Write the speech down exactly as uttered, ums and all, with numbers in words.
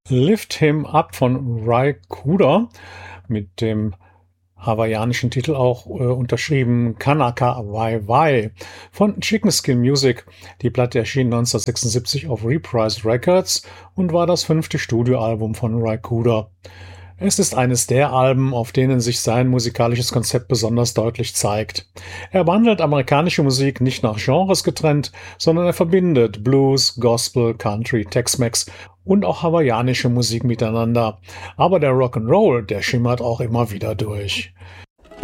Lift Him Up von Ry Cooder, mit dem hawaiianischen Titel auch äh, unterschrieben Kanaka Wai Wai von Chicken Skin Music. Die Platte erschien neunzehnhundertsechsundsiebzig auf Reprise Records und war das fünfte Studioalbum von Ry Cooder. Es ist eines der Alben, auf denen sich sein musikalisches Konzept besonders deutlich zeigt. Er behandelt amerikanische Musik nicht nach Genres getrennt, sondern er verbindet Blues, Gospel, Country, Tex-Mex und auch hawaiianische Musik miteinander. Aber der Rock'n'Roll, der schimmert auch immer wieder durch.